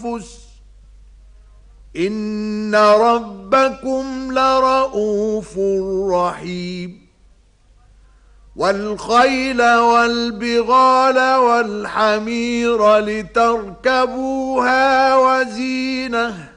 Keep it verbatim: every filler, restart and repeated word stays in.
التنافس إن ربكم لرءوف رحيم والخيل والبغال والحمير لتركبوها وزينة